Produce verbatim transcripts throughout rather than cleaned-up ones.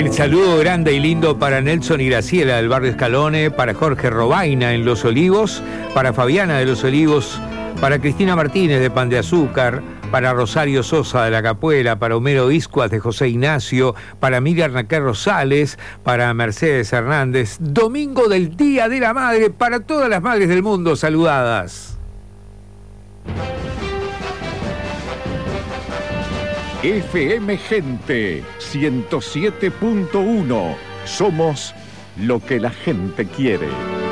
El saludo grande y lindo para Nelson y Graciela del barrio Escalone, para Jorge Robaina en Los Olivos, para Fabiana de Los Olivos, para Cristina Martínez de Pan de Azúcar, para Rosario Sosa de La Capuela, para Homero Iscuas de José Ignacio, para Miriam Raquel Rosales, para Mercedes Hernández. Domingo del Día de la Madre, para todas las madres del mundo saludadas. F M Gente ciento siete punto uno. Somos lo que la gente quiere.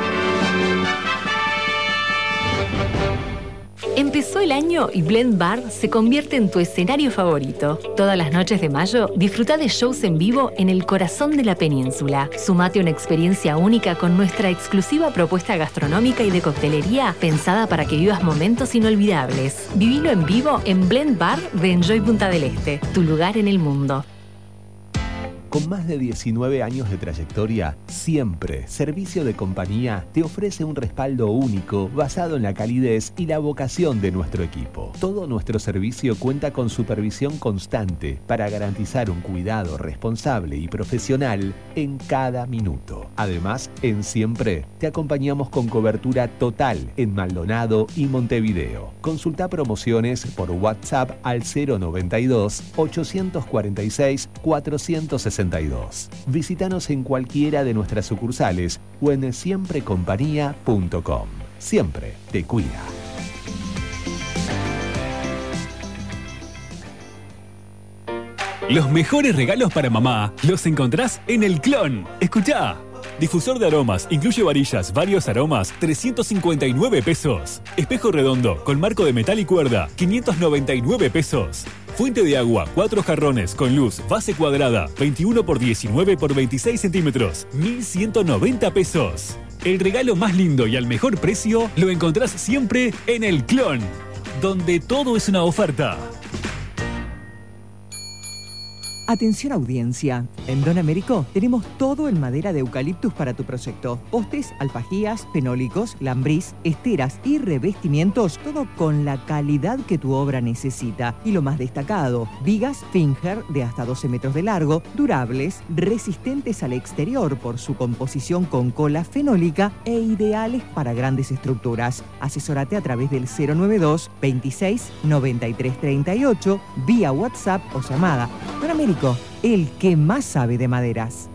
Empezó el año y Blend Bar se convierte en tu escenario favorito. Todas las noches de mayo, disfruta de shows en vivo en el corazón de la península. Sumate a una experiencia única con nuestra exclusiva propuesta gastronómica y de coctelería pensada para que vivas momentos inolvidables. Vivilo en vivo en Blend Bar de Enjoy Punta del Este, tu lugar en el mundo. Con más de diecinueve años de trayectoria, Siempre Servicio de Compañía te ofrece un respaldo único basado en la calidez y la vocación de nuestro equipo. Todo nuestro servicio cuenta con supervisión constante para garantizar un cuidado responsable y profesional en cada minuto. Además, en Siempre te acompañamos con cobertura total en Maldonado y Montevideo. Consulta promociones por WhatsApp al cero noventa y dos, ochocientos cuarenta y seis, cuatrocientos sesenta y dos. Visítanos en cualquiera de nuestras sucursales o en siempre compañía punto com. Siempre te cuida. Los mejores regalos para mamá los encontrás en El Clon. Escuchá. Difusor de aromas, incluye varillas, varios aromas, trescientos cincuenta y nueve pesos. Espejo redondo con marco de metal y cuerda, quinientos noventa y nueve pesos. Fuente de agua, cuatro jarrones con luz, base cuadrada, veintiuno por diecinueve por veintiséis centímetros, mil ciento noventa pesos. El regalo más lindo y al mejor precio lo encontrás siempre en El Clon, donde todo es una oferta. Atención audiencia, en Don Américo tenemos todo en madera de eucaliptus para tu proyecto. Postes, alfajías, fenólicos, lambrís, esteras y revestimientos, todo con la calidad que tu obra necesita. Y lo más destacado, vigas Finger de hasta doce metros de largo, durables, resistentes al exterior por su composición con cola fenólica e ideales para grandes estructuras. Asesórate a través del cero noventa y dos, veintiséis, noventa y tres, treinta y ocho, vía WhatsApp o llamada. Don Américo, el que más sabe de maderas.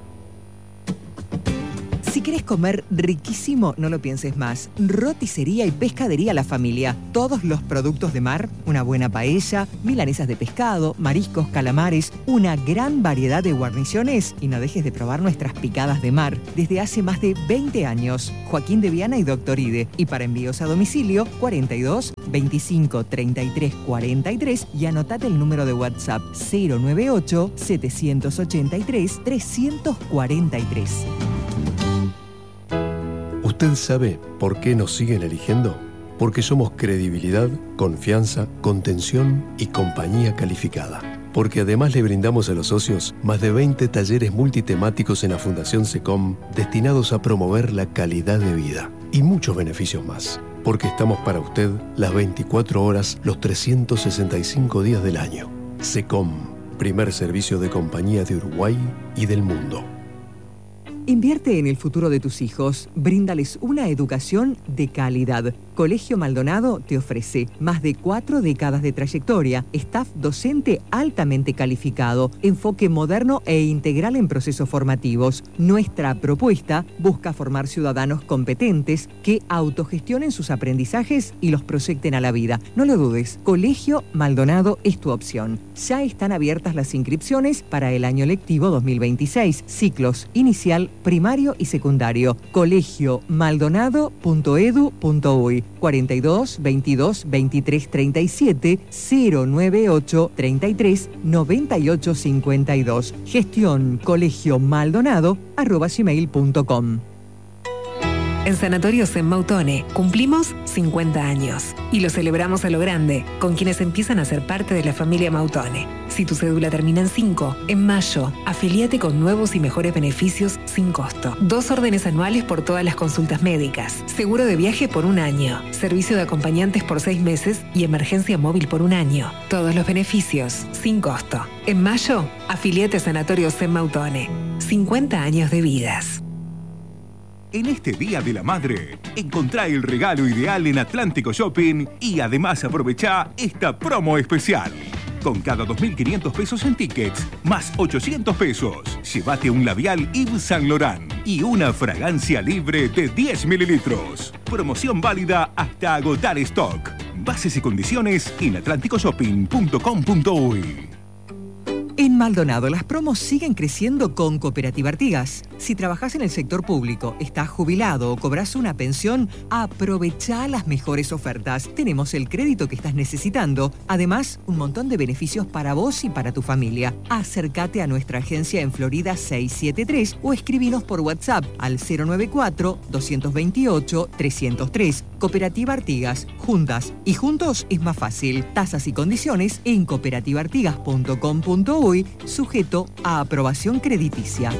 Si querés comer riquísimo, no lo pienses más. Roticería y pescadería La Familia. Todos los productos de mar, una buena paella, milanesas de pescado, mariscos, calamares, una gran variedad de guarniciones y no dejes de probar nuestras picadas de mar. Desde hace más de veinte años. Joaquín de Viana y Doctor Ide. Y para envíos a domicilio, cuarenta y dos, veinticinco, treinta y tres, cuarenta y tres y anotate el número de WhatsApp cero noventa y ocho, setecientos ochenta y tres, trescientos cuarenta y tres. ¿Usted sabe por qué nos siguen eligiendo? Porque somos credibilidad, confianza, contención y compañía calificada. Porque además le brindamos a los socios más de veinte talleres multitemáticos en la Fundación SECOM destinados a promover la calidad de vida y muchos beneficios más. Porque estamos para usted las veinticuatro horas, los trescientos sesenta y cinco días del año. SECOM, primer servicio de compañía de Uruguay y del mundo. Invierte en el futuro de tus hijos. Bríndales una educación de calidad. Colegio Maldonado te ofrece más de cuatro décadas de trayectoria, staff docente altamente calificado, enfoque moderno e integral en procesos formativos. Nuestra propuesta busca formar ciudadanos competentes que autogestionen sus aprendizajes y los proyecten a la vida. No lo dudes, Colegio Maldonado es tu opción. Ya están abiertas las inscripciones para el año lectivo dos mil veintiséis, ciclos inicial, primario y secundario. colegio maldonado punto edu punto uy, cuarenta y dos, veintidós, veintitrés, treinta y siete, cero noventa y ocho, treinta y tres, noventa y ocho, cincuenta y dos. Gestión colegio maldonado arroba gmail punto com. En Sanatorios en Mautone cumplimos cincuenta años y lo celebramos a lo grande con quienes empiezan a ser parte de la familia Mautone. Si tu cédula termina en cinco, en mayo, afilíate con nuevos y mejores beneficios sin costo. Dos órdenes anuales por todas las consultas médicas, seguro de viaje por un año, servicio de acompañantes por seis meses y emergencia móvil por un año. Todos los beneficios sin costo. En mayo, afilíate a Sanatorios en Mautone. cincuenta años de vidas. En este Día de la Madre, encontrá el regalo ideal en Atlántico Shopping y además aprovechá esta promo especial. Con cada dos mil quinientos pesos en tickets, más ochocientos pesos, llévate un labial Yves Saint Laurent y una fragancia libre de diez mililitros. Promoción válida hasta agotar stock. Bases y condiciones en atlántico shopping punto com punto uy. En Maldonado, las promos siguen creciendo con Cooperativa Artigas. Si trabajás en el sector público, estás jubilado o cobras una pensión, aprovecha las mejores ofertas. Tenemos el crédito que estás necesitando. Además, un montón de beneficios para vos y para tu familia. Acércate a nuestra agencia en Florida seiscientos setenta y tres o escribinos por WhatsApp al cero nueve cuatro, dos dos ocho, tres cero tres. Cooperativa Artigas. Juntas y juntos es más fácil. Tasas y condiciones en cooperativa artigas punto com punto uy, sujeto a aprobación crediticia.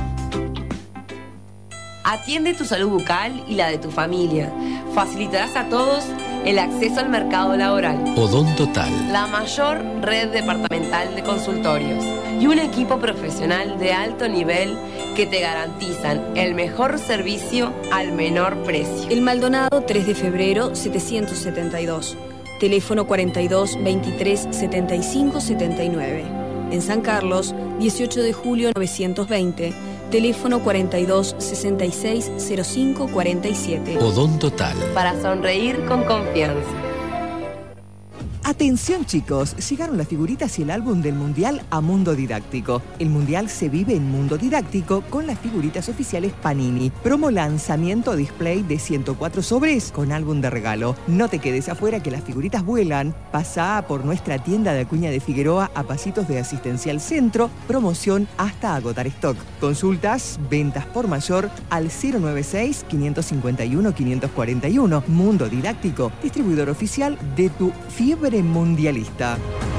Atiende tu salud bucal y la de tu familia. Facilitarás a todos el acceso al mercado laboral. Odontotal. La mayor red departamental de consultorios y un equipo profesional de alto nivel que te garantizan el mejor servicio al menor precio. El Maldonado, tres de febrero, setecientos setenta y dos. Teléfono cuarenta y dos, veintitrés, setenta y cinco, setenta y nueve. En San Carlos, dieciocho de julio, novecientos veinte. Teléfono cuarenta y dos, sesenta y seis, cero cinco, cuarenta y siete. Odontotal. Para sonreír con confianza. Atención chicos, llegaron las figuritas y el álbum del Mundial a Mundo Didáctico. El Mundial se vive en Mundo Didáctico con las figuritas oficiales Panini. Promo lanzamiento display de ciento cuatro sobres con álbum de regalo. No te quedes afuera que las figuritas vuelan. Pasá por nuestra tienda de Acuña de Figueroa a pasitos de Asistencial Centro. Promoción hasta agotar stock. Consultas, ventas por mayor al cero nueve seis, cinco cinco uno, cinco cuatro uno. Mundo Didáctico, distribuidor oficial de tu fiebre mundialista.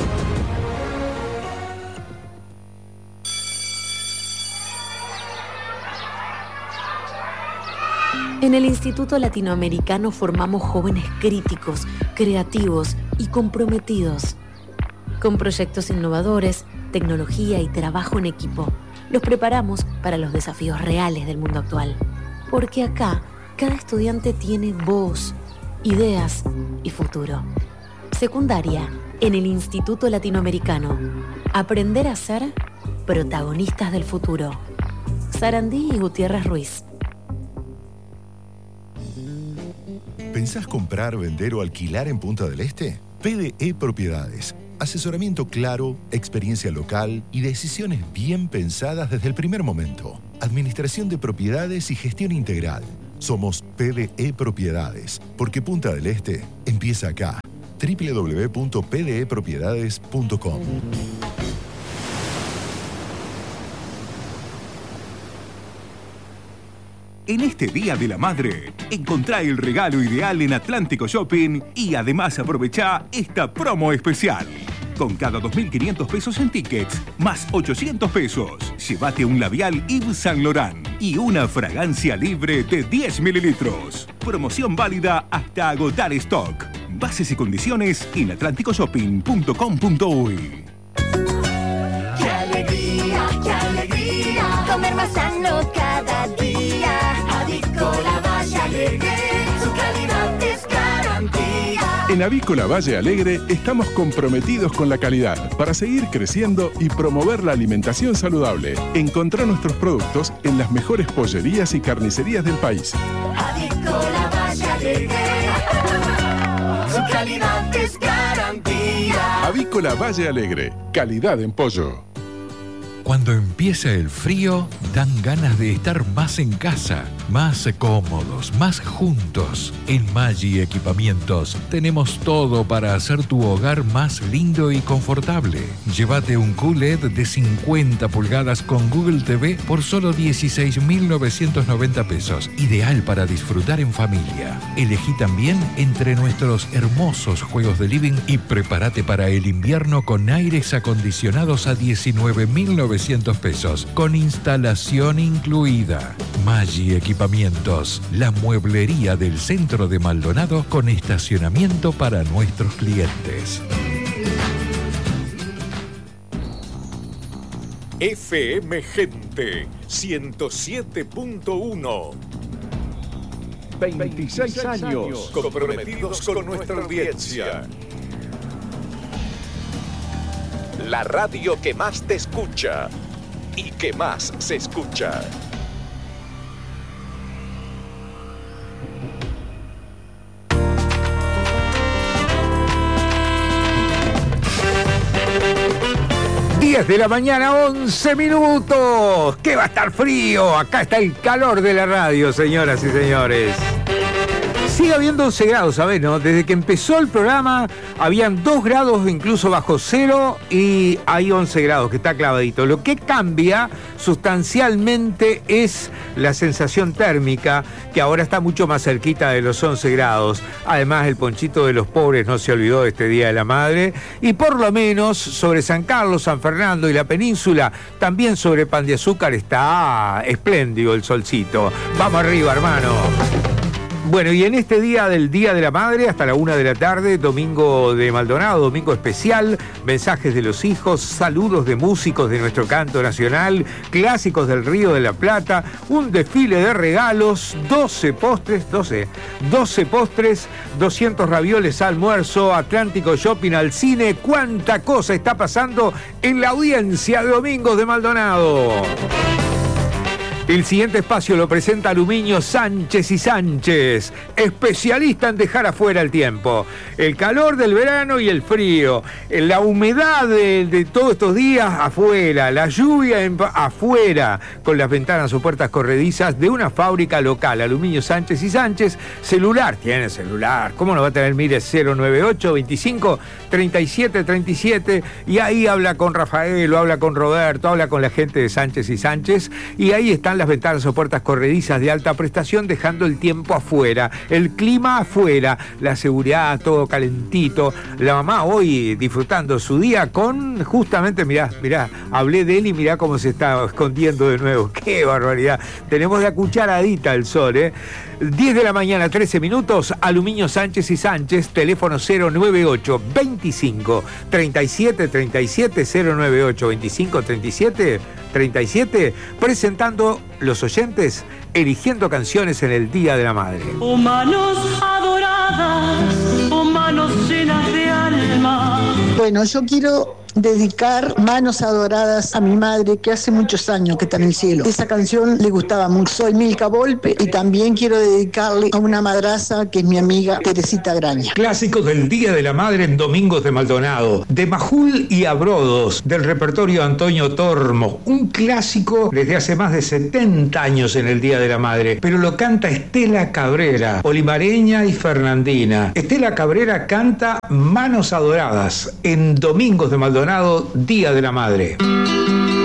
En el Instituto Latinoamericano formamos jóvenes críticos, creativos y comprometidos. Con proyectos innovadores, tecnología y trabajo en equipo, los preparamos para los desafíos reales del mundo actual. Porque acá, cada estudiante tiene voz, ideas y futuro. Secundaria, en el Instituto Latinoamericano. Aprender a ser protagonistas del futuro. Sarandí y Gutiérrez Ruiz. ¿Pensás comprar, vender o alquilar en Punta del Este? P D E Propiedades. Asesoramiento claro, experiencia local y decisiones bien pensadas desde el primer momento. Administración de propiedades y gestión integral. Somos P D E Propiedades, porque Punta del Este empieza acá. doble u doble u doble u punto p d e propiedades punto com. En este Día de la Madre, encontrá el regalo ideal en Atlántico Shopping y además aprovechá esta promo especial. Con cada dos mil quinientos pesos en tickets, más ochocientos pesos, llévate un labial Yves Saint Laurent y una fragancia libre de diez mililitros. Promoción válida hasta agotar stock. Bases y condiciones en atlántico shopping punto com punto uy. ¡Qué alegría, qué alegría! Comer más sano cada día. Avícola Valle Alegre, su calidad es garantía. En Avícola Valle Alegre estamos comprometidos con la calidad para seguir creciendo y promover la alimentación saludable. Encontrá nuestros productos en las mejores pollerías y carnicerías del país. Avícola Valle Alegre, su calidad es garantía. Avícola Valle Alegre, calidad en pollo. Cuando empieza el frío, dan ganas de estar más en casa, más cómodos, más juntos. En Maggi Equipamientos tenemos todo para hacer tu hogar más lindo y confortable. Llévate un Q L E D de cincuenta pulgadas con Google T V por solo dieciséis mil novecientos noventa pesos. Ideal para disfrutar en familia. Elegí también entre nuestros hermosos juegos de living y prepárate para el invierno con aires acondicionados a diecinueve mil novecientos pesos, con instalación incluida. Maggi Equipamientos, la mueblería del centro de Maldonado con estacionamiento para nuestros clientes. F M Gente ciento siete punto uno. veintiséis años comprometidos con nuestra audiencia. La radio que más te escucha y que más se escucha. diez de la mañana, once minutos. ¿Qué va a estar frío? Acá está el calor de la radio, señoras y señores. Sigue habiendo once grados, ¿sabés, no? Desde que empezó el programa habían dos grados incluso bajo cero y hay once grados, que está clavadito. Lo que cambia sustancialmente es la sensación térmica, que ahora está mucho más cerquita de los once grados. Además, el ponchito de los pobres no se olvidó de este Día de la Madre. Y por lo menos sobre San Carlos, San Fernando y la península, también sobre Pan de Azúcar está espléndido el solcito. Vamos arriba, hermano. Bueno, y en este día del Día de la Madre, hasta la una de la tarde, domingo de Maldonado, domingo especial, mensajes de los hijos, saludos de músicos de nuestro canto nacional, clásicos del Río de la Plata, un desfile de regalos, doce postres, doce, doce postres, doscientos ravioles al almuerzo, Atlántico Shopping al cine. ¡Cuánta cosa está pasando en la audiencia de Domingos de Maldonado! El siguiente espacio lo presenta Aluminio Sánchez y Sánchez, especialista en dejar afuera el tiempo. El calor del verano y el frío, la humedad de, de todos estos días afuera, la lluvia en, afuera, con las ventanas o puertas corredizas de una fábrica local. Aluminio Sánchez y Sánchez, celular, tiene celular, ¿cómo no va a tener? Mire, cero nueve ocho, veinticinco, treinta y siete, treinta y siete, y ahí habla con Rafael, o habla con Roberto, habla con la gente de Sánchez y Sánchez, y ahí están las ventanas o puertas corredizas de alta prestación, dejando el tiempo afuera, el clima afuera, la seguridad, todo calentito. La mamá hoy disfrutando su día con, justamente, mirá, mirá, hablé de él y mirá cómo se está escondiendo de nuevo. ¡Qué barbaridad! Tenemos la cucharadita el sol, ¿eh? diez de la mañana, trece minutos, Aluminio Sánchez y Sánchez, teléfono cero nueve ocho, veinticinco, treinta y siete, treinta y siete, cero nueve ocho, veinticinco, treinta y siete, treinta y siete, presentando los oyentes, eligiendo canciones en el Día de la Madre. Oh manos adoradas, oh manos llenas de alma. Bueno, yo quiero dedicar Manos Adoradas a mi madre, que hace muchos años que está en el cielo. Esa canción le gustaba mucho. Soy Milka Volpe y también quiero dedicarle a una madraza que es mi amiga Teresita Graña. Clásicos del Día de la Madre en Domingos de Maldonado, de Majul y Abrodos, del repertorio Antonio Tormo, un clásico desde hace más de setenta años en el Día de la Madre, pero lo canta Estela Cabrera, olivareña y fernandina. Estela Cabrera canta Manos Adoradas en Domingos de Maldonado, Día de la Madre.